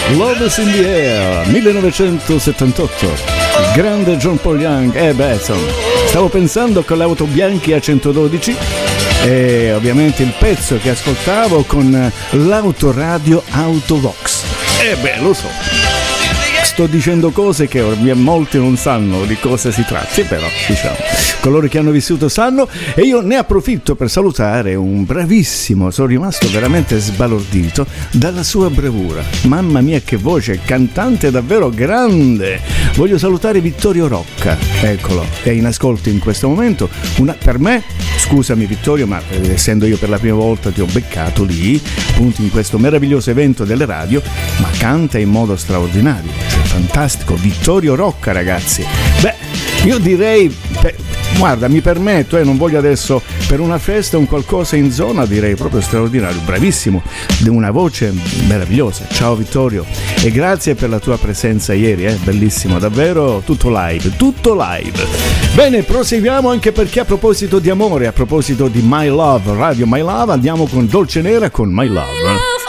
Love is in the Air, 1978. Il grande John Paul Young. Insomma, stavo pensando con le auto bianche a 112 e ovviamente il pezzo che ascoltavo con l'autoradio Autovox. Lo so. Sto dicendo cose che molti non sanno di cosa si tratti, però diciamo, coloro che hanno vissuto sanno, e io ne approfitto per salutare un bravissimo, sono rimasto veramente sbalordito dalla sua bravura. Mamma mia che voce, cantante davvero grande. Voglio salutare Vittorio Rocca, eccolo, è in ascolto in questo momento. Per me, scusami Vittorio, ma essendo io per la prima volta ti ho beccato lì, appunto in questo meraviglioso evento delle radio, ma canta in modo straordinario, cioè fantastico. Vittorio Rocca, ragazzi. Io direi, guarda, mi permetto, non voglio adesso per una festa un qualcosa in zona, direi proprio straordinario, bravissimo, di una voce meravigliosa. Ciao Vittorio e grazie per la tua presenza ieri, bellissimo, davvero, tutto live. Bene, proseguiamo, anche perché a proposito di amore, a proposito di My Love, Radio My Love, andiamo con Dolce Nera con My Love.